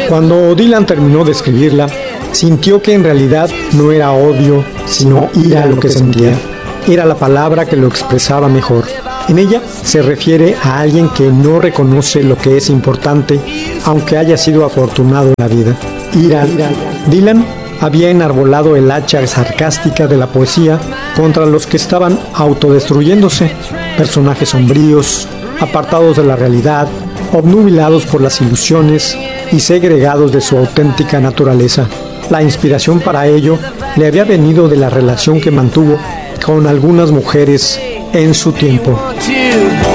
Cuando Dylan terminó de escribirla, sintió que en realidad no era odio, sino ira lo que sentía. Era la palabra que lo expresaba mejor. En ella se refiere a alguien que no reconoce lo que es importante, aunque haya sido afortunado en la vida. Ira. Dylan había enarbolado el hacha sarcástica de la poesía contra los que estaban autodestruyéndose, personajes sombríos, apartados de la realidad, obnubilados por las ilusiones y segregados de su auténtica naturaleza. La inspiración para ello le había venido de la relación que mantuvo con algunas mujeres en su tiempo.